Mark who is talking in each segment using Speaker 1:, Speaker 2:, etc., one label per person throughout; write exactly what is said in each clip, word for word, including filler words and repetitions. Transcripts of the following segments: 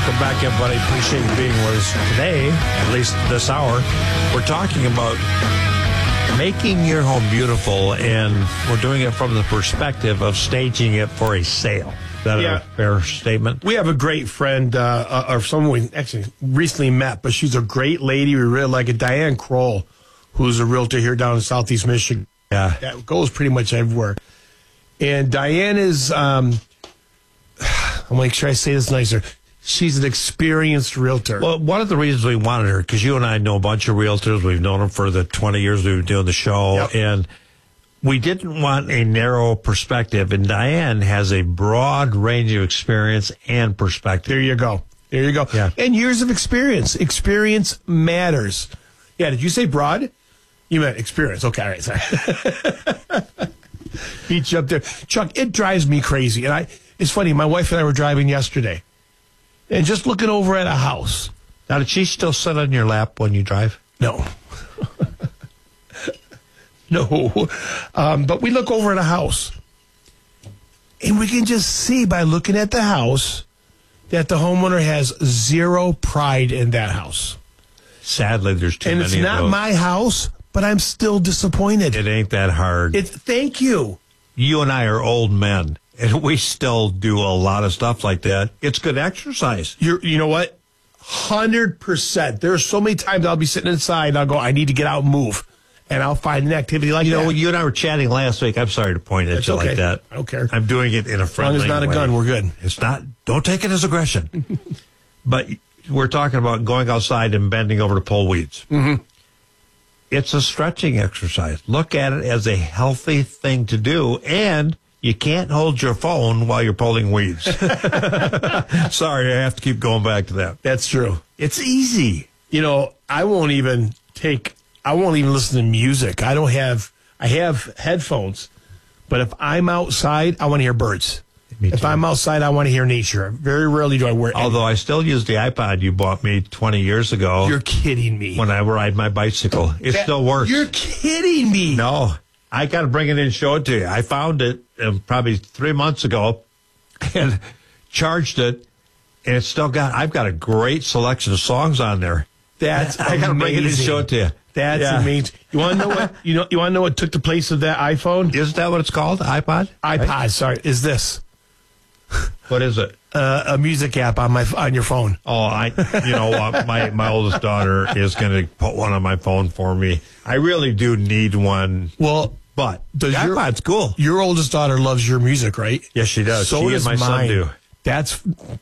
Speaker 1: Welcome back, everybody. Appreciate you being with us today, at least this hour. We're talking about making your home beautiful, and we're doing it from the perspective of staging it for a sale. Is that
Speaker 2: Yeah.
Speaker 1: a fair statement?
Speaker 2: We have a great friend, uh, uh, or someone we actually recently met, but she's a great lady. We really like it. Diane Kroll, who's a realtor here down in Southeast Michigan.
Speaker 1: Yeah.
Speaker 2: That goes pretty much everywhere. And Diane is, um, I'll make sure I say this nicer. She's an experienced realtor.
Speaker 1: Well, one of the reasons we wanted her, because you and I know a bunch of realtors. We've known them for the twenty years we've been doing the show.
Speaker 2: Yep.
Speaker 1: And we didn't want a narrow perspective. And Diane has a broad range of experience and perspective.
Speaker 2: There you go. There you go.
Speaker 1: Yeah.
Speaker 2: And years of experience. Experience matters. Yeah, did you say broad? You meant experience. Okay, all right, sorry. Beat you up there. Chuck, it drives me crazy. And I, it's funny, my wife and I were driving yesterday and just looking over at a house.
Speaker 1: Now, did she still sit on your lap when you drive?
Speaker 2: No. No. Um, but we look over at a house. And we can just see by looking at the house that the homeowner has zero pride in that house.
Speaker 1: Sadly, there's too
Speaker 2: And
Speaker 1: many
Speaker 2: it's not
Speaker 1: of those.
Speaker 2: my house, but I'm still disappointed.
Speaker 1: It ain't that hard.
Speaker 2: It, thank you.
Speaker 1: You and I are old men, and we still do a lot of stuff like that. It's good exercise.
Speaker 2: You're, you know what? one hundred percent. There's so many times I'll be sitting inside and I'll go, I need to get out and move. And I'll find an activity like
Speaker 1: You know,
Speaker 2: that.
Speaker 1: when you and I were chatting last week, I'm sorry to point at
Speaker 2: That's
Speaker 1: you
Speaker 2: okay.
Speaker 1: like that.
Speaker 2: I don't care.
Speaker 1: I'm doing it in a
Speaker 2: As long
Speaker 1: friendly
Speaker 2: as it's not a
Speaker 1: way.
Speaker 2: gun, we're good.
Speaker 1: It's not. Don't take it as aggression. But we're talking about going outside and bending over to pull weeds.
Speaker 2: Mm-hmm.
Speaker 1: It's a stretching exercise. Look at it as a healthy thing to do, and you can't hold your phone while you're pulling weeds. Sorry, I have to keep going back to that.
Speaker 2: That's true.
Speaker 1: It's easy.
Speaker 2: You know, I won't even take, I won't even listen to music. I don't have, I have headphones, but if I'm outside, I want to hear birds.
Speaker 1: Me
Speaker 2: If
Speaker 1: too.
Speaker 2: I'm outside, I want to hear nature. Very rarely do I wear.
Speaker 1: Although I still use the iPod you bought me twenty years ago
Speaker 2: You're kidding me.
Speaker 1: when I ride my bicycle. It
Speaker 2: That-
Speaker 1: still works.
Speaker 2: You're kidding me.
Speaker 1: No, I got to bring it in and show it to you. I found it um, probably three months ago and charged it, and it's still got, I've got a great selection of songs on there.
Speaker 2: That's
Speaker 1: I got to bring it in and
Speaker 2: amazing.
Speaker 1: show it to you.
Speaker 2: That's
Speaker 1: Yeah.
Speaker 2: amazing. You want to know what? You know? You want to know what took the place of that iPhone?
Speaker 1: Isn't that what it's called? iPod?
Speaker 2: iPod.
Speaker 1: Right?
Speaker 2: Sorry, is this
Speaker 1: What is it?
Speaker 2: uh, a music app on my on your phone?
Speaker 1: Oh, I, you know what? my, my oldest daughter is going to put one on my phone for me. I really do need one,
Speaker 2: Well,
Speaker 1: but
Speaker 2: does
Speaker 1: the
Speaker 2: your
Speaker 1: iPod's cool.
Speaker 2: your oldest daughter loves your music, right?
Speaker 1: Yes, she does.
Speaker 2: So
Speaker 1: She
Speaker 2: does
Speaker 1: and my
Speaker 2: mine.
Speaker 1: son do.
Speaker 2: That's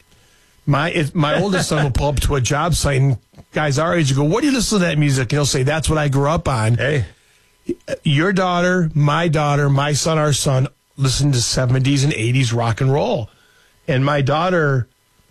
Speaker 2: my it, my oldest son will pull up to a job site and guys our age will go, "What do you listen to that music?" And he'll say, "That's what I grew up on."
Speaker 1: Hey,
Speaker 2: Your daughter, my daughter, my son, our son listened to seventies and eighties rock and roll. And my daughter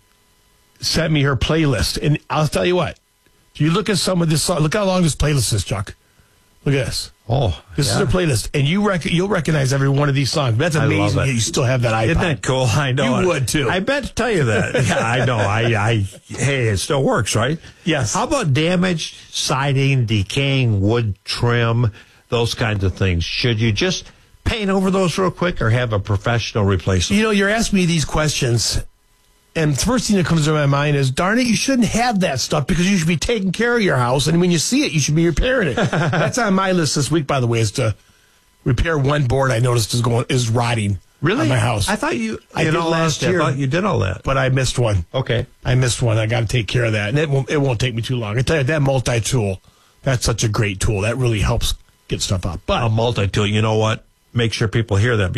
Speaker 2: sent me her playlist. And I'll tell you what, if you look at some of this song, look how long this playlist is, Chuck. Look at this.
Speaker 1: oh,
Speaker 2: This
Speaker 1: yeah.
Speaker 2: is her playlist. And you rec- you'll recognize every one of these songs. That's
Speaker 1: I love
Speaker 2: amazing
Speaker 1: it.
Speaker 2: that you still have that iPod.
Speaker 1: Isn't that cool? I know.
Speaker 2: You
Speaker 1: it.
Speaker 2: would, too.
Speaker 1: I bet to tell you that. Yeah, I know. I, I, hey, it still works, right?
Speaker 2: Yes.
Speaker 1: How about damaged siding, decaying wood trim, those kinds of things? Should you just paint over those real quick or have a professional replace them?
Speaker 2: You know, you're asking me these questions, and the first thing that comes to my mind is, darn it, you shouldn't have that stuff because you should be taking care of your house, and when you see it, you should be repairing it. That's on my list this week, by the way, is to repair one board I noticed is going is rotting
Speaker 1: Really?
Speaker 2: on my house.
Speaker 1: I thought you,
Speaker 2: I
Speaker 1: in
Speaker 2: did
Speaker 1: all
Speaker 2: last
Speaker 1: honesty,
Speaker 2: year.
Speaker 1: I thought you did all that.
Speaker 2: but I missed one.
Speaker 1: Okay.
Speaker 2: I missed one. I got to take care of that, and it won't, it won't take me too long. I tell you, that multi-tool, that's such a great tool. That really helps get stuff up. But
Speaker 1: A multi-tool, you know what? Make sure people hear that.